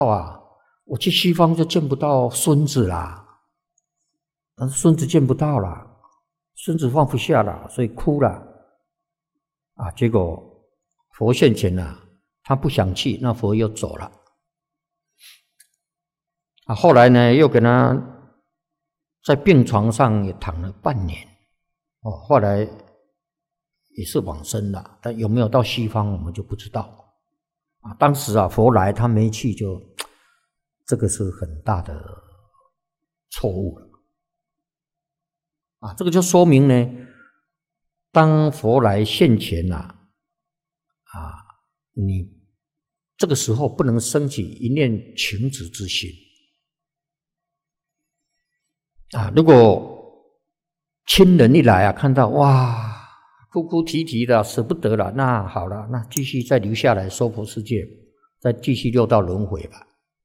我去西方就见不到孙子啦，但是孙子见不到了，孙子放不下了，所以哭了结果佛现前他不想去，那佛又走了后来呢，又给他在病床上也躺了半年后来也是往生了，但有没有到西方我们就不知道当时佛来他没去，就这个是很大的错误了这个就说明呢，当佛来现前你这个时候不能升起一念情执之心如果亲人一来看到哇哭哭啼啼的舍不得了，那好了，那继续再留下来娑婆世界，再继续六道轮回吧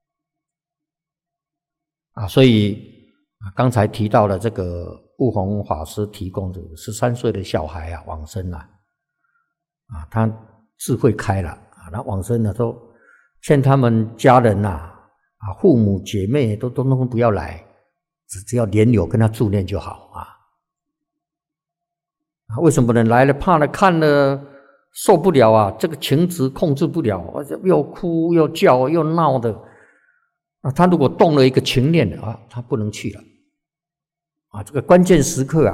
所以刚才提到了这个悟宏法师提供这个13岁的小孩往生他智慧开了那往生了都劝他们家人父母姐妹都不要来，只要莲友跟他助念就好为什么呢？来了怕了看了受不了这个情执控制不了，又哭又叫又闹的他如果动了一个情念他不能去了这个关键时刻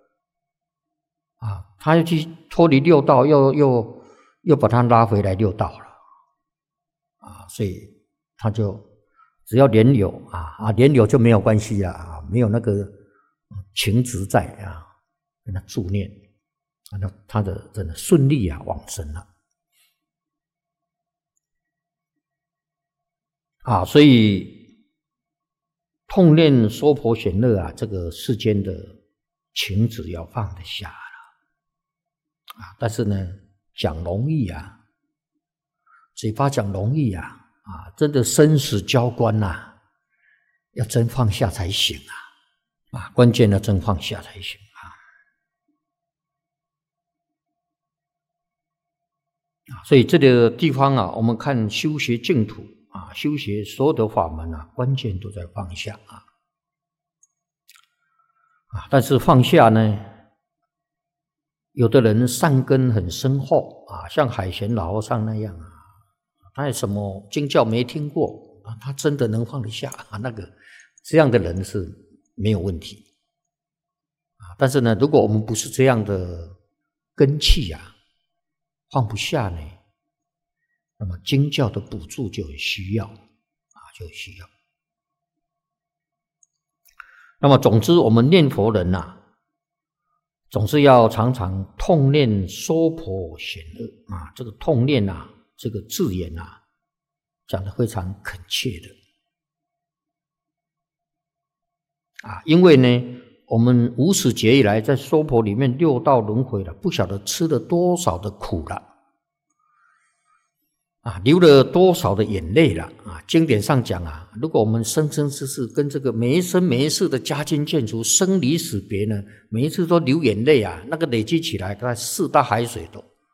他要去脱离六道，又把他拉回来六道了所以他就只要莲友莲友就没有关系了没有那个情执在跟他助念他的真的顺利往生了所以痛念娑婆险恶这个世间的情执要放得下了但是呢讲容易嘴巴讲容易真的生死交关要真放下才行关键要真放下才行所以这个地方我们看修学净土修学所有的法门关键都在放下但是放下呢，有的人善根很深厚像海贤老和尚那样他也什么经教没听过他真的能放得下那个这样的人是没有问题但是呢，如果我们不是这样的根器放不下呢，那么经教的补助就很需要那么总之我们念佛人总是要常常痛念娑婆险恶这个痛念这个字眼讲得非常恳切的因为呢我们无始劫以来在娑婆里面六道轮回了，不晓得吃了多少的苦了流了多少的眼泪了经典上讲如果我们生生世世跟这个每一生每一世的家亲眷属生离死别呢，每一次都流眼泪那个累积起来大概4大海水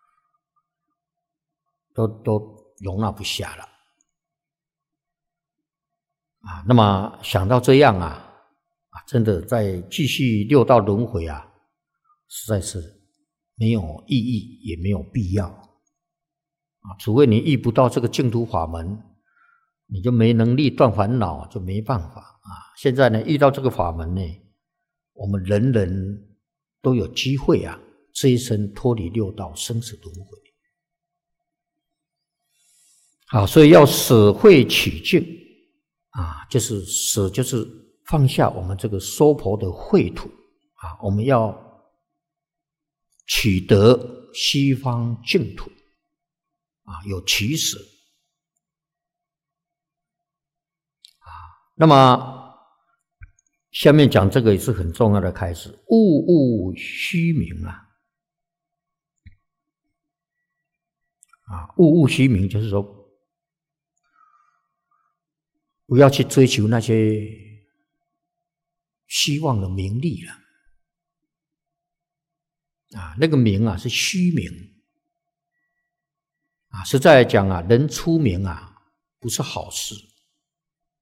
都容纳不下了那么想到这样真的再继续六道轮回实在是没有意义也没有必要除非你遇不到这个净土法门，你就没能力断烦恼，就没办法现在呢遇到这个法门呢，我们人人都有机会这一生脱离六道生死轮回所以要舍慧取净就是舍就是放下我们这个娑婆的秽土我们要取得西方净土有取舍那么下面讲这个也是很重要的开始，勿虚名勿虚名就是说不要去追求那些虚妄的名利了那个名是虚名实在来讲人出名不是好事